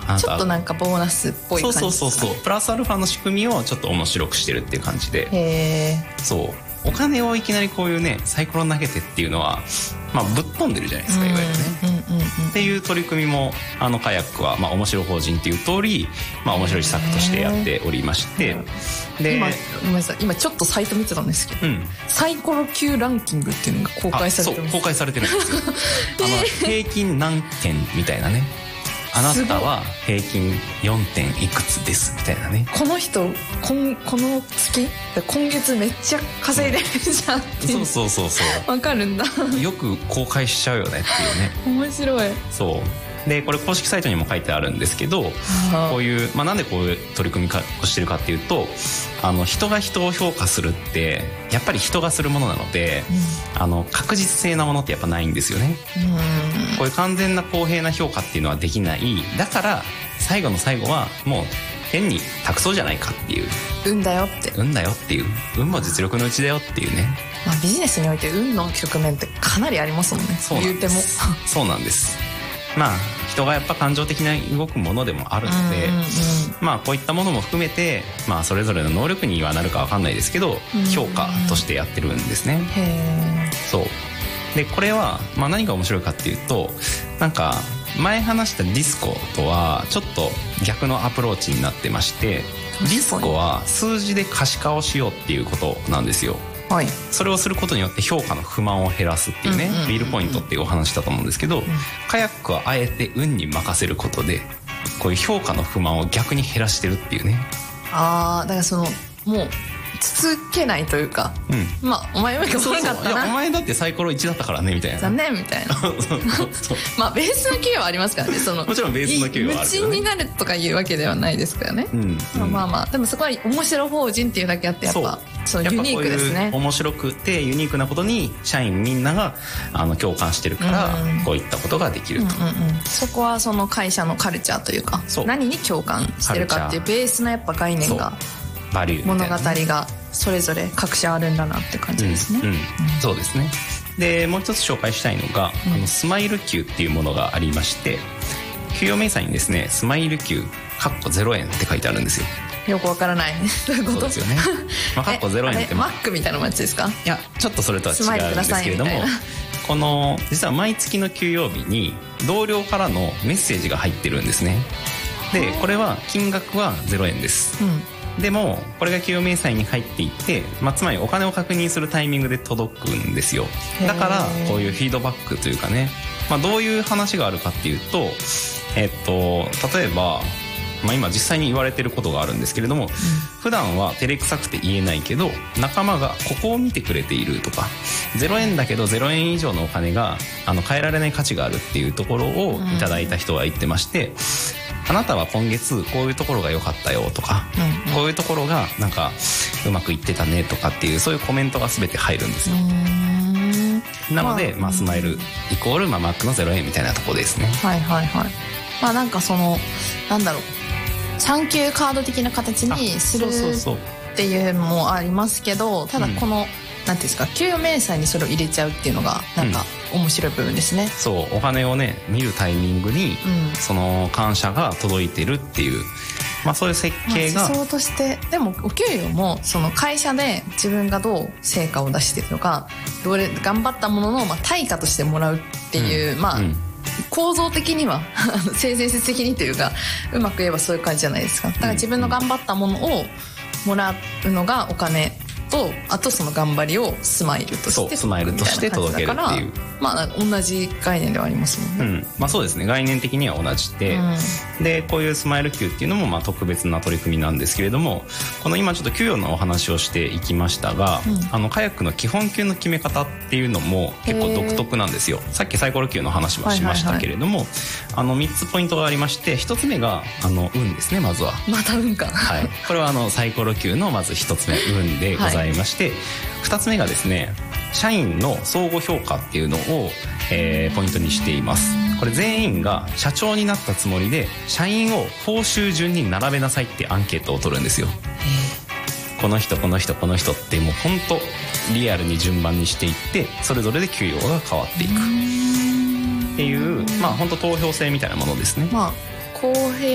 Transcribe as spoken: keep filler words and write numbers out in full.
あなたちょっとなんかボーナスっぽい感じですかね。 そうそうそうそう、プラスアルファの仕組みをちょっと面白くしてるっていう感じで、 へー、 そうお金をいきなりこういうねサイコロ投げてっていうのは、まあ、ぶっ飛んでるじゃないですか、いわゆるね、 うんうんうんうん、 っていう取り組みもあのカヤックは、まあ、面白法人っていう通り、まあ、面白い施策としてやっておりまして、で今ごめんなさい、今ちょっとサイト見てたんですけど、うん、サイコロ級ランキングっていうのが公開されてます。 そう公開されてるんですよあの平均何件みたいなね、あなたは平均よんてんいくつですみたいなね、 この人こんこの月今月めっちゃ稼いでるじゃんっていう、 そうそうそうそうわかるんだよく公開しちゃうよねっていうね面白い。 そうでこれ公式サイトにも書いてあるんですけど、こういう、まあ、なんでこういう取り組みをしてるかっていうと、あの人が人を評価するってやっぱり人がするものなので、うん、あの確実性なものってやっぱないんですよね、うん、こういう完全な公平な評価っていうのはできない。だから最後の最後はもう変に託そうじゃないかっていう、 運だよって運だよっていう、運も実力のうちだよっていうね、 まあ、ビジネスにおいて運の局面ってかなりありますもんね。 そうなんです、言うてもそうなんです。まあ人がやっぱ感情的な動くものでもあるので、うんうんうん、まあこういったものも含めて、まあ、それぞれの能力にはなるか分かんないですけど、うんうん、評価としてやってるんですね。へー、そうでこれは、まあ、何が面白いかっていうと、なんか前話したディスコとはちょっと逆のアプローチになってまして、ディスコは数字で可視化をしようっていうことなんですよ。はい、それをすることによって評価の不満を減らすっていうね、ビールポイントっていうお話だと思うんですけど、うん、カヤックはあえて運に任せることでこういう評価の不満を逆に減らしてるっていうね。ああ、だからそのもうつつけないというか、うん、まあお前よりか悪かったな、そうそう、いやお前だってサイコロいちだったからねみたいな、 残念みたいなそうそうそうまあベースの給与はありますからね、そのもちろんベースの給与はあるけど、ね、 無賃になるとかいうわけではないですからね、うんうん、まあまあまあでもそこは面白法人っていうだけあってやっぱそうユニークですね。 面白くてユニークなことに社員みんながあの共感してるから、うん、こういったことができると、うんうんうん、 そこはその会社のカルチャーというか、何に共感してるかっていうベースのやっぱ概念が、 バリュー物語がそれぞれ各社あるんだなって感じですね、 うんうんうん、そうですね。でもう一つ紹介したいのが、うん、このスマイル給っていうものがありまして、給与明細にですねスマイル給かっこゼロえんって書いてあるんですよ。 よくわからないどういうこと？ そうですよね、まあ、かっこゼロえんって、 マックみたいなやつですか？ いやちょっとそれとは違うんですけれども、この実は毎月の給与日に同僚からのメッセージが入ってるんですね。でこれは金額はゼロえんです、うんでもこれが給与明細に入っていて、まあ、つまりお金を確認するタイミングで届くんですよ。だからこういうフィードバックというかね、まあ、どういう話があるかっていうと、えっと、例えば、まあ、今実際に言われてることがあるんですけれども、うん、普段は照れくさくて言えないけど仲間がここを見てくれているとか、ゼロえんだけどゼロえん以上のお金があの変えられない価値があるっていうところをいただいた人は言ってまして、うんあなたは今月こういうところが良かったよとか、うんうん、こういうところがなんかうまくいってたねとかっていうそういうコメントが全て入るんですよ。なので、まあまあ、スマイルイコール、まあ、マックのゼロえんみたいなところですね。 はいはいはい。まあなんかそのなんだろうサンキューカード的な形にするっていうのもありますけど、ただこの、うんなんていうんですか、給与明細にそれを入れちゃうっていうのがなんか面白い部分ですね、うん、 そうお金をね見るタイミングに、うん、その感謝が届いてるっていう、まあ、そういう設計が、 まあ、思想としてでもお給料もその会社で自分がどう成果を出しているのかどれ頑張ったものの、まあ、対価としてもらうっていう、うん、まあ、うん構造的には性善説的にというかうまく言えばそういう感じじゃないですか。だから自分の頑張ったものをもらうのがお金とあとその頑張りをスマイルとしてスマイルとして届けるっていうまあ同じ概念ではありますもんね、 うんまあ、そうですね概念的には同じで、うん、でこういうスマイル給っていうのもまあ特別な取り組みなんですけれども、この今ちょっと給与のお話をしていきましたが、うん、あのカヤックの基本給の決め方っていうのも結構独特なんですよ。さっきサイコロ給の話はしましたけれども、はいはいはい、あのみっつポイントがありまして、ひとつめがあの運ですね。まずはまた運か、 はい、これはあのサイコロ給のまずひとつめ運でございまして、はい、ふたつめがですね社員の相互評価っていうのを、えー、ポイントにしています。これ全員が社長になったつもりで社員を報酬順に並べなさいってアンケートを取るんですよ。この人この人この人ってもう本当リアルに順番にしていってそれぞれで給与が変わっていくっていうまあ本当投票制みたいなものですね。 まあ公平